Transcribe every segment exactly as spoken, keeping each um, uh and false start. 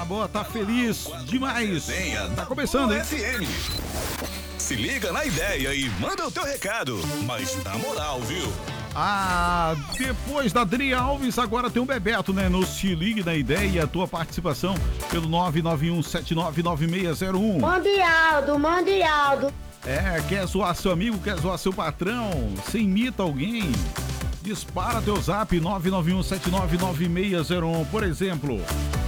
boa, tá feliz demais. Tá começando, hein? F M. Se liga na ideia e manda o teu recado. Mas na moral, viu? Ah, depois da Adri Alves, agora tem um Bebeto, né? No Se Ligue na Ideia, a tua participação pelo nove nove um sete nove nove seis zero um. Mande Aldo, mande Aldo. É, quer zoar seu amigo, quer zoar seu patrão? Você imita alguém? Dispara teu zap nove nove um sete nove nove seis zero um. Por exemplo,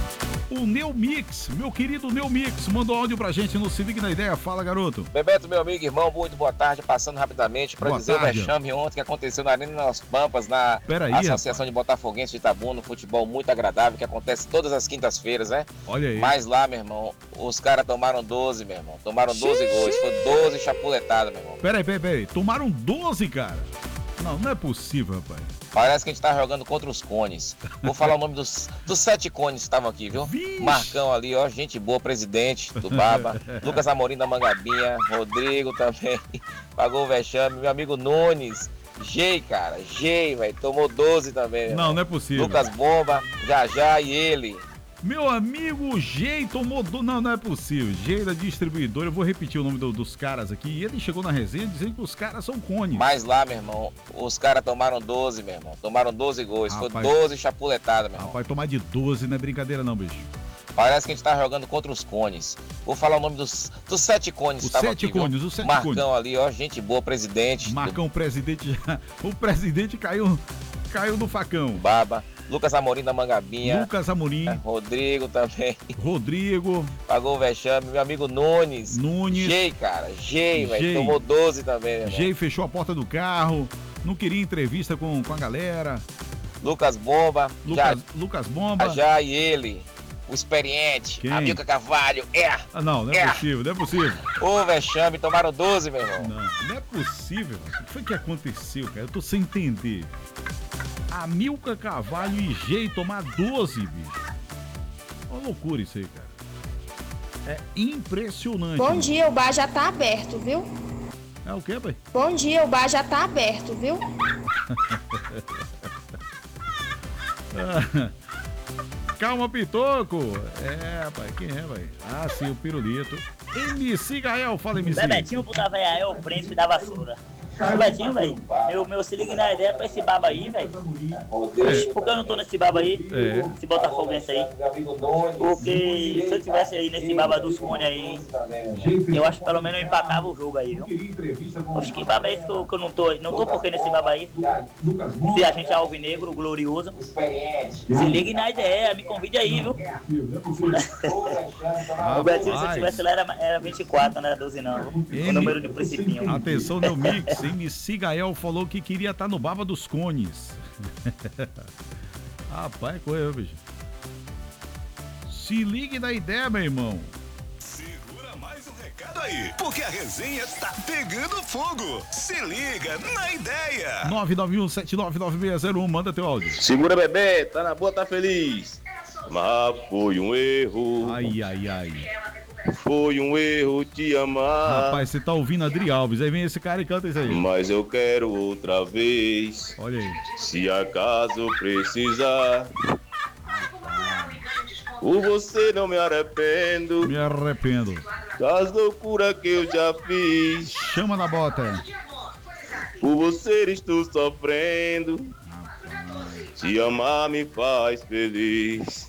o Neumix, meu querido Neumix, mandou áudio pra gente no Se Ligue na Ideia. Fala, garoto. Bebeto, meu amigo, irmão, muito boa tarde. Passando rapidamente para dizer tarde. O vexame ontem que aconteceu na Arena das Pampas, na aí, Associação rapaz. de Botafoguenses de Itabuna, um futebol muito agradável, que acontece todas as quintas-feiras, né? Olha aí. Mas lá, meu irmão, os caras tomaram doze, meu irmão. Tomaram doze gols. Foi doze chapuletadas, meu irmão. Peraí, peraí, peraí. Tomaram doze, cara? Não, não é possível, rapaz. Parece que a gente tá jogando contra os cones. Vou falar o nome dos, dos sete cones que estavam aqui, viu? Vixe. Marcão ali, ó, gente boa, presidente do Baba. Lucas Amorim da Mangabinha. Rodrigo também. Pagou o vexame. Meu amigo Nunes. Gei, cara. Gei, velho. Tomou doze também. Não, irmão. Não é possível. Lucas Bomba, Jajá e ele. Meu amigo Gei tomou do... Não, não é possível. Gei da distribuidora. Eu vou repetir o nome do, dos caras aqui. E ele chegou na resenha dizendo que os caras são cones. Mas lá, meu irmão, os caras tomaram doze, meu irmão. Tomaram doze gols. Rapaz, foi doze chapuletadas, meu irmão. Rapaz, tomar de doze não é brincadeira não, bicho. Parece que a gente tá jogando contra os cones. Vou falar o nome dos, dos sete cones. Os sete aqui, cones, viu? os sete Marcão cones. ali, ó, gente boa, presidente. Marcão, do... presidente já... O presidente caiu, caiu no facão. Baba. Lucas Amorim da Mangabinha. Lucas Amorim. É, Rodrigo também. Rodrigo. Pagou o vexame. Meu amigo Nunes. Nunes. Gei, cara. Gei, velho. Tomou doze também, Gei fechou a porta do carro. Não queria entrevista com, com a galera. Lucas Bomba. Lucas, já, Lucas Bomba. Já e ele. O experiente. Quem? Amilcar Carvalho. É. Ah, não, não é, é possível, não é possível. Ô, vexame. Tomaram doze, meu irmão. Não, não é possível. O que foi que aconteceu, cara? Eu tô sem entender. Amilcar Carvalho e Gei tomar doze, bicho. Uma loucura isso aí, cara. É impressionante. Bom mano. dia, o bar já tá aberto, viu? É o quê, pai? Bom dia, o bar já tá aberto, viu? Calma, Pitoco. É, pai, quem é, pai? Ah, sim, o Pirulito. M C Gael, fala, M C. Bebetinho puta velha é o príncipe da vassoura. Bebetinho, velho, meu, meu se liga na ideia pra esse baba aí, velho. É. Por que eu não tô nesse baba aí? É. Esse Botafoguense aí. Porque se eu tivesse aí nesse baba dos cones aí, eu acho que pelo menos eu empatava o jogo aí, viu? Acho que baba é esse que eu, que eu não tô. Não tô porque nesse baba aí. Se a gente é alvinegro, glorioso. Se ligue na ideia, me convide aí, viu? Ah, o Betinho, se eu tivesse lá, era, era vinte e quatro, não era doze não. M... O número de principinho. Atenção, meu mix. M C Gael falou que queria estar no Baba dos Cones. Rapaz, correu, bicho. Se ligue na ideia, meu irmão. Segura mais um recado aí, porque a resenha tá pegando fogo. Se liga na ideia. nove nove um sete nove nove seis zero um, manda teu áudio. Segura, bebê, tá na boa, tá feliz. Mas foi um erro. Ai, ai, ai. Foi um erro te amar. Rapaz, você tá ouvindo Adri Alves, aí vem esse cara e canta isso aí. Mas eu quero outra vez. Olha aí. Se acaso precisar. Por você não me arrependo. Me arrependo. Das loucuras que eu já fiz. Chama na bota. Por você estou sofrendo. Te amar me faz feliz.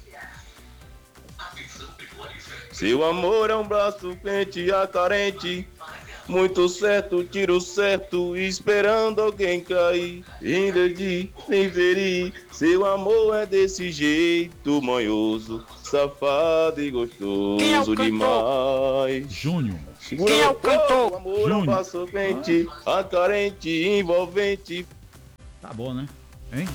Seu amor é um braço quente a carente. Muito certo, tiro certo, esperando alguém cair. Ainda de nem ferir. Seu amor é desse jeito manhoso, safado e gostoso é demais. Júnior. Segura Quem é o cantor? O amor Júnior. É um braço quente, ah. a carente, envolvente. Tá bom, né? Hein?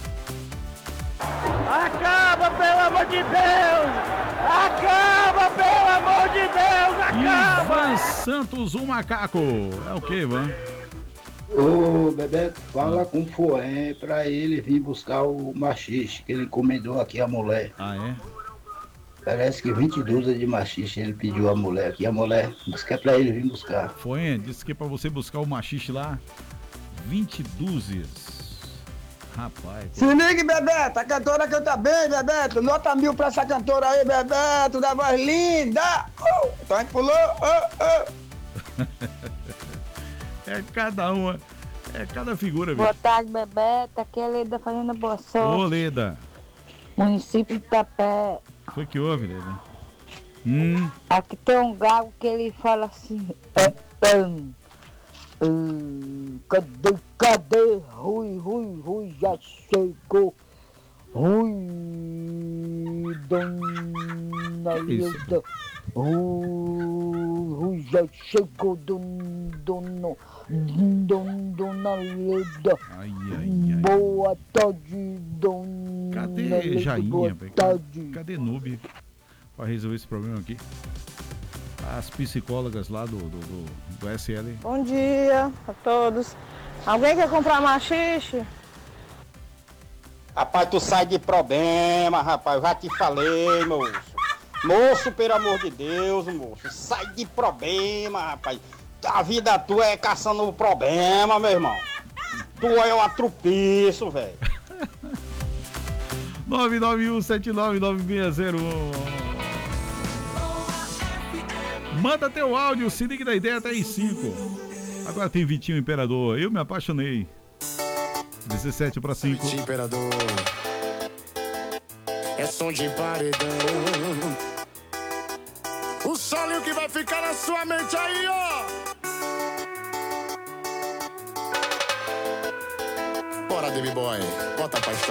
Acaba, pelo amor de Deus! Acaba, pelo amor de Deus! Acaba! Ivan Santos, o macaco. É o que, Ivan? Ô, Bebeto, fala ah. com o Foé pra ele vir buscar o machiste que ele encomendou aqui a mulher. Ah, é? Parece que vinte dúzias de machiste ele pediu a mulher aqui. A mulher disse que é pra ele vir buscar. Foé, disse que é pra você buscar o machiste lá. vinte dúzias. Rapaz. Se ligue, Bebeto, a cantora canta bem, Bebeto. Nota mil pra essa cantora aí, Bebeto, da voz linda. Uh, então a gente pulou. Uh, uh. É cada uma, é cada figura, Boa bicho. tarde, Bebeto. Aqui é a Leda fazendo boa sorte. Ô, Leda. Município de Tapé. Foi que houve, Leda? Hum. Aqui tem um gago que ele fala assim. É, hum, hum, cadê, cadê? Rui, Rui, Rui, já chegou. Rui, dona Leda. Rui, Rui, já chegou, don, dono, don, dona Leda. Ai, ai, ai. Boa tarde, dona Cadê Leda. Jainha, Boa velho? tarde. Cadê Noob pra resolver esse problema aqui? As psicólogas lá do, do, do, do S L. Bom dia a todos. Alguém quer comprar machixe? Rapaz, tu sai de problema, rapaz. Eu já te falei, moço. Moço, pelo amor de Deus, moço. Sai de problema, rapaz. A vida tua é caçando problema, meu irmão. Tu é um atrupiço, velho. nove nove um sete nove nove seis zero um. Manda teu áudio, se liga na ideia até às cinco. Agora tem Vitinho Imperador, eu me apaixonei. dezessete para cinco. Vitinho Imperador. É som de paredão. O solo que vai ficar na sua mente aí, ó. Bora, Demi Boy. Bota pra